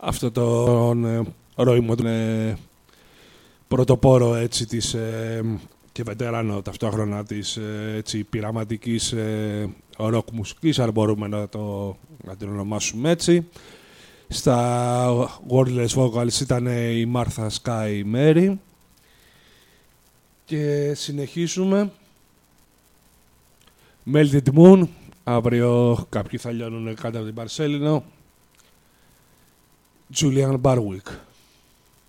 αυτό τον ρόημο, τον πρωτοπόρο έτσι της και βετεράνο ταυτόχρονα της έτσι, πειραματικής ροκ μουσικής, αν μπορούμε να την ονομάσουμε έτσι. Στα Wordless Vocals ήταν η Martha Sky Mary. Και συνεχίζουμε. Melted Moon. Αύριο κάποιοι θα λιώνουν κάτω από την Παρσέλινο. Julian Barwick.